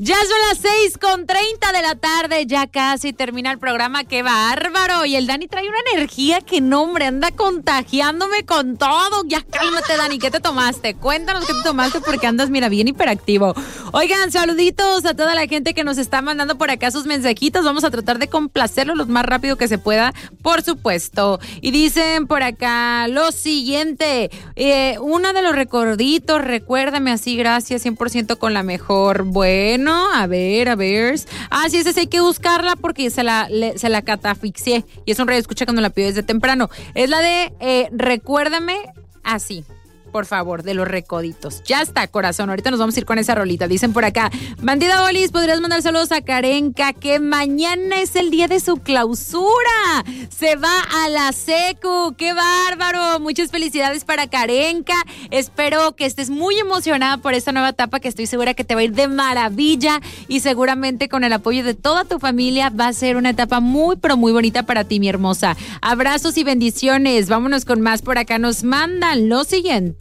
Ya son las 6:30 de la tarde, ya casi termina el programa, ¡qué bárbaro! Y el Dani trae una energía que no, hombre, anda contagiándome con todo. Ya cálmate, Dani, ¿qué te tomaste? Cuéntanos qué te tomaste porque andas, mira, bien hiperactivo. Oigan, saluditos a toda la gente que nos está mandando por acá sus mensajitos. Vamos a tratar de complacerlos lo más rápido que se pueda, por supuesto. Y dicen por acá lo siguiente, uno de los recorditos, recuérdame así, gracias, 100% con la mejor. Bueno, a ver. Ah, sí, esa sí hay que buscarla porque se la catafixié. Y es un radio escucha cuando la pido desde temprano. Es la de recuérdame así. Por favor, de los recoditos. Ya está, corazón. Ahorita nos vamos a ir con esa rolita. Dicen por acá, Bandida Olis, ¿podrías mandar saludos a Karenka? Que mañana es el día de su clausura. Se va a la secu. ¡Qué bárbaro! Muchas felicidades para Karenka. Espero que estés muy emocionada por esta nueva etapa que estoy segura que te va a ir de maravilla. Y seguramente con el apoyo de toda tu familia va a ser una etapa muy, pero muy bonita para ti, mi hermosa. Abrazos y bendiciones. Vámonos con más. Por acá nos mandan lo siguiente.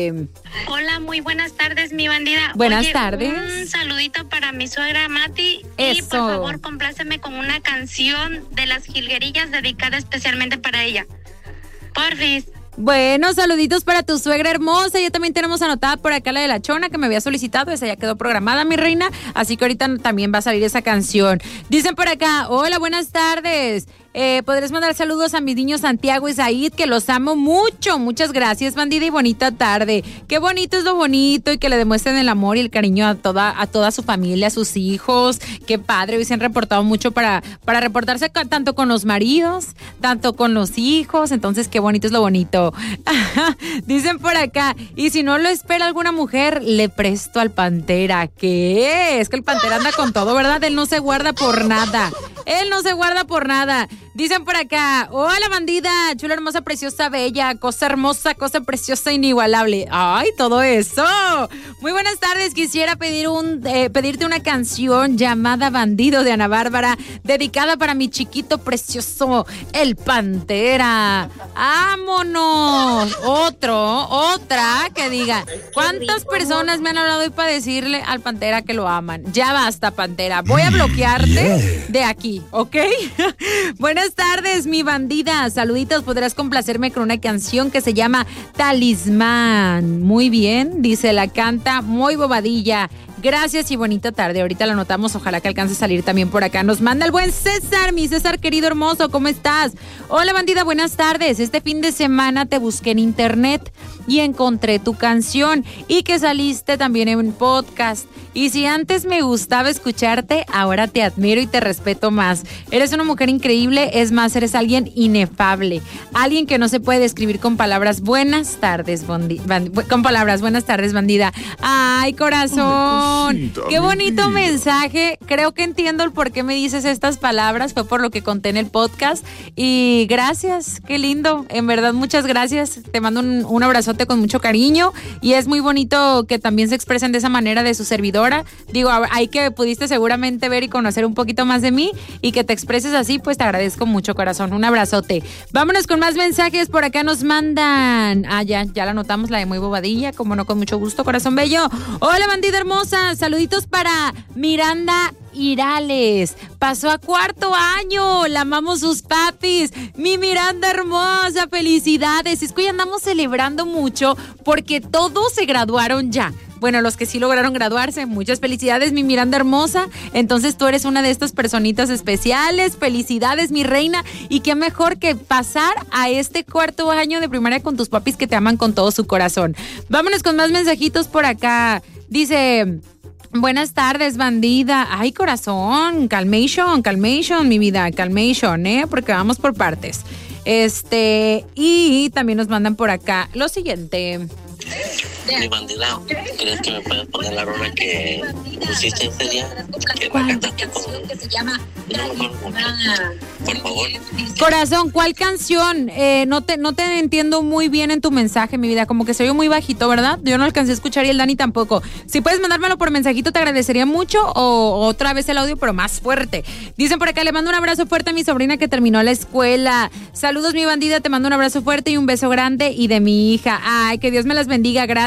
Hola, muy buenas tardes, mi bandida. Buenas tardes. Un saludito para mi suegra Mati. Eso. Y por favor, compláceme con una canción de Las Jilguerillas dedicada especialmente para ella. Porfis. Bueno, saluditos para tu suegra hermosa. Ya también tenemos anotada por acá la de la Chona que me había solicitado. Esa ya quedó programada, mi reina. Así que ahorita también va a salir esa canción. Dicen por acá, hola, buenas tardes. ¿Podrías mandar saludos a mis niños Santiago y Said, que los amo mucho? Muchas gracias, bandida, y bonita tarde. Qué bonito es lo bonito y que le demuestren el amor y el cariño a toda su familia, a sus hijos. Qué padre, hoy se han reportado mucho para reportarse tanto con los maridos, tanto con los hijos. Entonces, qué bonito es lo bonito. Dicen por acá, y si no lo espera alguna mujer, le presto al Pantera. ¿Qué? Es que el Pantera anda con todo, ¿verdad? Él no se guarda por nada. Dicen por acá, hola bandida, chula, hermosa, preciosa, bella, cosa hermosa, cosa preciosa, inigualable. Ay, todo eso. Muy buenas tardes, quisiera pedirte una canción llamada Bandido de Ana Bárbara, dedicada para mi chiquito precioso, el Pantera. ¡Vámonos! Otra que diga, ¿cuántas personas me han hablado hoy para decirle al Pantera que lo aman? Ya basta, Pantera, voy a bloquearte de aquí, ¿ok? Buenas tardes, mi bandida. Saluditos, podrás complacerme con una canción que se llama Talismán. Muy bien, dice, la canta Muy Bobadilla. Gracias y bonita tarde. Ahorita la anotamos, ojalá que alcance a salir también por acá. Nos manda el buen César, mi César querido hermoso, ¿cómo estás? Hola bandida, buenas tardes. Este fin de semana te busqué en internet y encontré tu canción y que saliste también en un podcast. Y si antes me gustaba escucharte, ahora te admiro y te respeto más. Eres una mujer increíble, es más, eres alguien inefable. Alguien que no se puede describir con palabras. Buenas tardes, buenas tardes, bandida. Ay, corazón. Qué bonito mensaje. Creo que entiendo el por qué me dices estas palabras. Fue por lo que conté en el podcast. Y gracias, qué lindo. En verdad, muchas gracias. Te mando un abrazote con mucho cariño. Y es muy bonito que también se expresen de esa manera de su servidora. Digo, ahí que pudiste seguramente ver y conocer un poquito más de mí y que te expreses así, pues te agradezco mucho, corazón. Un abrazote. Vámonos con más mensajes. Por acá nos mandan. Ah, ya la anotamos, la de Muy Bobadilla. Como no, con mucho gusto, corazón bello. Hola, bandida hermosa. Saluditos para Miranda Irales. Pasó a 4º año. La amamos sus papis. Mi Miranda hermosa, felicidades. Es que hoy andamos celebrando mucho porque todos se graduaron ya. Bueno, los que sí lograron graduarse, muchas felicidades, mi Miranda hermosa. Entonces tú eres una de estas personitas especiales. Felicidades, mi reina. Y qué mejor que pasar a este 4º año de primaria con tus papis que te aman con todo su corazón. Vámonos con más mensajitos por acá. Dice, buenas tardes, bandida. Ay, corazón, calmation, mi vida, calmation, porque vamos por partes. Y también nos mandan por acá lo siguiente. Mi bandida, ¿crees que me puedes poner la rola que pusiste ese día? Que ¿cuál? Me cantaste con... No me acuerdo mucho. Por favor. Corazón, ¿cuál canción? No te entiendo muy bien en tu mensaje, mi vida. Como que se oye muy bajito, ¿verdad? Yo no alcancé a escuchar y el Dani tampoco. Si puedes mandármelo por mensajito, te agradecería mucho. O otra vez el audio, pero más fuerte. Dicen por acá, le mando un abrazo fuerte a mi sobrina que terminó la escuela. Saludos, mi bandida. Te mando un abrazo fuerte y un beso grande. Y de mi hija. Ay, que Dios me las bendiga. Gracias.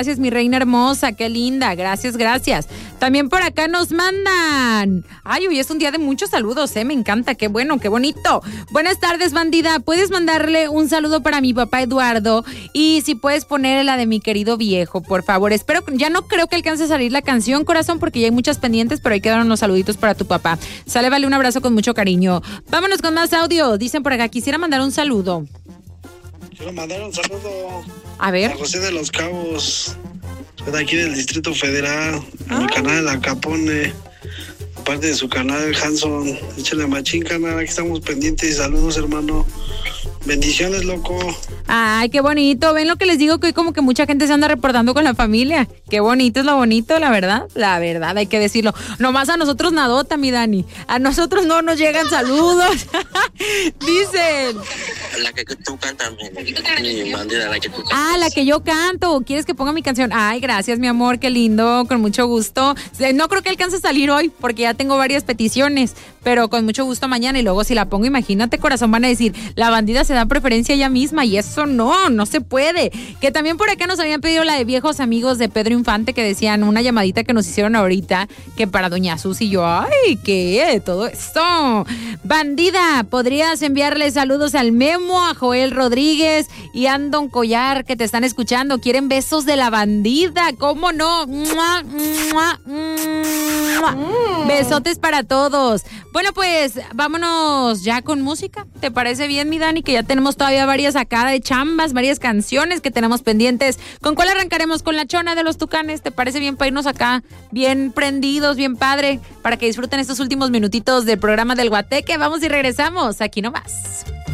gracias, mi reina hermosa, qué linda, gracias. También por acá nos mandan. Ay, hoy es un día de muchos saludos, me encanta, qué bueno, qué bonito. Buenas tardes, bandida, ¿puedes mandarle un saludo para mi papá Eduardo? Y si puedes poner la de mi querido viejo, por favor. Ya no creo que alcance a salir la canción, corazón, porque ya hay muchas pendientes, pero hay que dar unos saluditos para tu papá. Sale, vale, un abrazo con mucho cariño. Vámonos con más audio. Dicen por acá, quisiera mandar un saludo. Quiero mandar un saludo A ver. a José de los Cabos, de aquí del Distrito Federal, en el canal de La Capone, parte de su canal Hanson. Échale machín, canal, aquí estamos pendientes. Saludos, hermano. Bendiciones, loco. Ay, qué bonito. ¿Ven lo que les digo? Que hoy como que mucha gente se anda reportando con la familia. Qué bonito es lo bonito, la verdad. La verdad, hay que decirlo. Nomás a nosotros nadota, mi Dani. A nosotros no nos llegan saludos. Dicen. La que tú cantas, mi bandida, la que tú cantas. Ah, la que yo canto. ¿Quieres que ponga mi canción? Ay, gracias, mi amor, qué lindo, con mucho gusto. No creo que alcance a salir hoy, porque ya tengo varias peticiones, pero con mucho gusto mañana. Y luego si la pongo, imagínate, corazón, van a decir, la bandida se da preferencia ella misma, y eso no se puede. Que también por acá nos habían pedido la de Viejos Amigos de Pedro Infante, que decían una llamadita que nos hicieron ahorita, que para doña Susi. Y yo, ay, ¿qué? Todo esto. Bandida, ¿podrías enviarle saludos al Memo, a Joel Rodríguez y a Andon Collar, que te están escuchando? Quieren besos de la bandida, ¿cómo no? ¡Mua, mua, mua! Besotes para todos. Bueno, pues vámonos ya con música. ¿Te parece bien, mi Dani? Que ya tenemos todavía varias acá de chambas, varias canciones que tenemos pendientes. ¿Con cuál arrancaremos? ¿Con la Chona de los Tucanes? ¿Te parece bien para irnos acá bien prendidos, bien padre, para que disfruten estos últimos minutitos del programa del Guateque? Vamos y regresamos aquí nomás.